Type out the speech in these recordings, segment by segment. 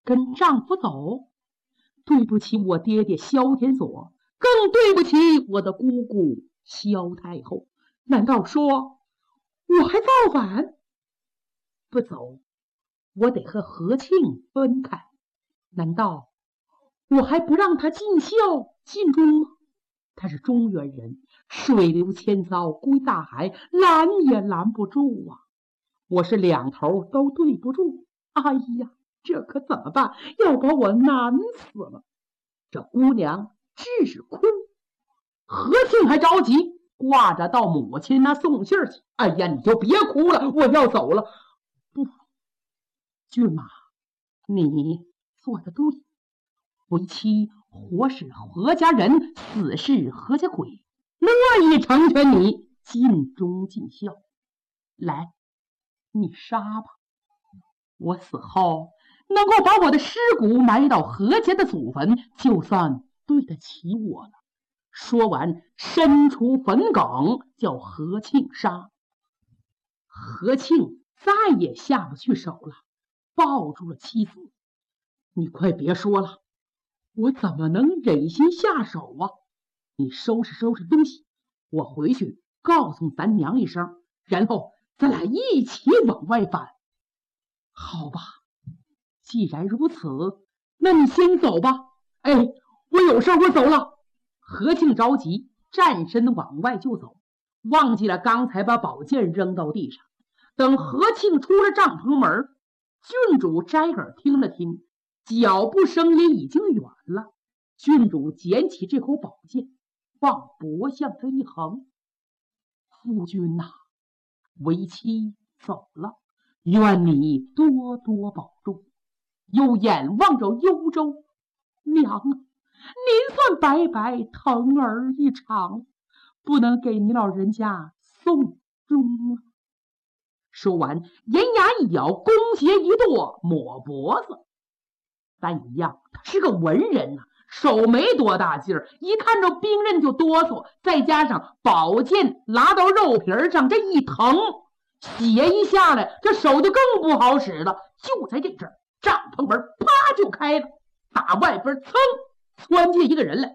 跟丈夫走？对不起我爹爹萧天所，更对不起我的姑姑萧太后。难道说我还造反？不走，我得和和庆分开。难道我还不让他尽孝尽忠吗？他是中原人，水流千遭归大海，拦也拦不住啊！我是两头都对不住。哎呀，这可怎么办？要把我难死了。这姑娘只是哭，和庆还着急，挂着到母亲那送信去。哎呀，你就别哭了，我要走了。不，骏马，你做得对。为妻活是何家人，死是何家鬼，乐意成全你尽忠尽孝。来，你杀吧，我死后能够把我的尸骨埋到何家的祖坟，就算对得起我了。说完，伸出坟埂，叫和庆杀。和庆再也下不去手了，抱住了妻子。你快别说了，我怎么能忍心下手啊？你收拾收拾东西，我回去告诉咱娘一声，然后咱俩一起往外返。好吧，既然如此，那你先走吧。哎，我有事，我走了。和庆着急，站身往外就走，忘记了刚才把宝剑扔到地上。等和庆出了帐篷门，郡主摘耳听了听，脚步声也已经远了。郡主捡起这口宝剑，往脖项上一横：夫君呐，为妻走了，愿你多多保重。又眼望着幽州，娘啊，您算白白疼儿一场，不能给您老人家送终了。说完，银牙一咬，弓鞋一跺，抹脖子。但一样，他是个文人呐，手没多大劲儿，一看着兵刃就哆嗦，再加上宝剑拉到肉皮上，这一疼，血一下来，这手就更不好使了。就在这阵儿，帐篷门啪就开了，打外边噌窜进一个人来。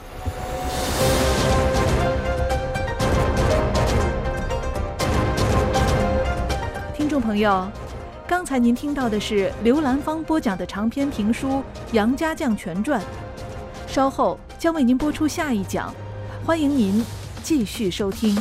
听众朋友，刚才您听到的是刘兰芳播讲的长篇评书《杨家将全传》，稍后将为您播出下一讲，欢迎您继续收听。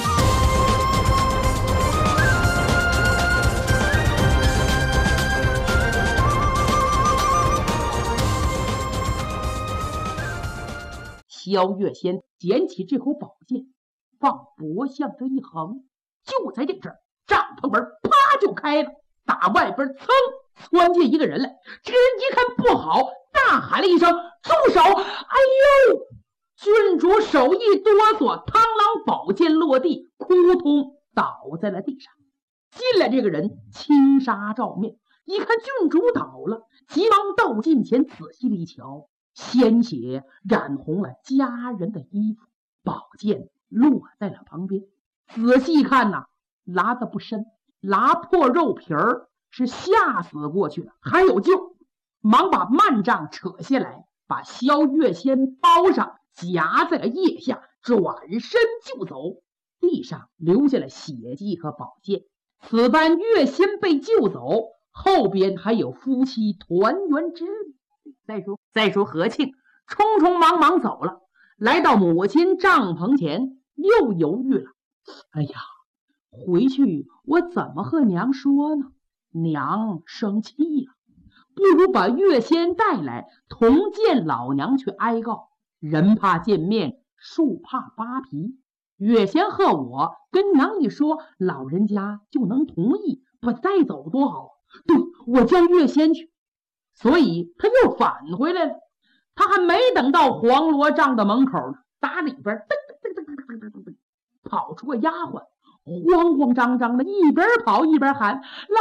萧月仙捡起这口宝剑，往脖项上一横，就在这阵儿，帐篷门啪就开了，打外边噌窜进一个人来。这人一看不好，大喊了一声：“住手！”哎呦！郡主手一哆嗦，螳螂宝剑落地，扑通倒在了地上。进来这个人轻纱罩面，一看郡主倒了，急忙到近前仔细的一瞧，鲜血染红了家人的衣服，宝剑落在了旁边。仔细看呐，拉得不深，拉破肉皮儿，是吓死过去了，还有救。忙把幔帐扯下来，把萧月仙包上，夹在了腋下，转身就走。地上留下了血迹和宝剑。此番月仙被救走，后边还有夫妻团圆之日。再说和庆匆匆忙忙走了，来到母亲帐篷前，又犹豫了。哎呀，回去我怎么和娘说呢？娘生气了，不如把月仙带来，同见老娘去哀告。人怕见面，树怕扒皮。月仙和我跟娘一说，老人家就能同意，把带走多好。对，我将月仙去。所以他又返回来了。他还没等到黄罗帐的门口呢，打里边跑出个丫鬟，慌慌张张的，一边跑一边喊：“来人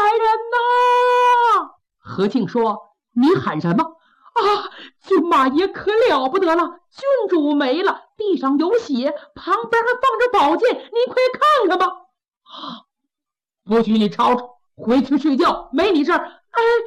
呐！”和庆说：“你喊什么？”啊，郡马爷可了不得了，郡主没了，地上有血，旁边还放着宝剑，您快看看吧。啊，不许你吵吵，回去睡觉，没你事儿。哎，